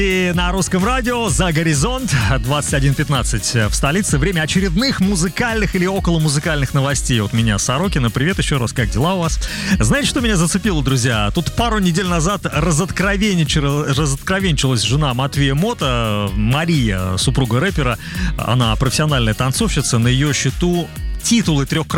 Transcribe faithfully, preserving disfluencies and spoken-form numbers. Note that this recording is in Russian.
И на русском радио «За горизонт» двадцать один пятнадцать в столице. Время очередных музыкальных или околомузыкальных новостей от меня, Сорокина. Привет еще раз, как дела у вас? Знаете, что меня зацепило, друзья? Тут пару недель назад разоткровенчилась жена Матвея Мота, Мария, супруга рэпера. Она профессиональная танцовщица. На ее счету титулы трехкратные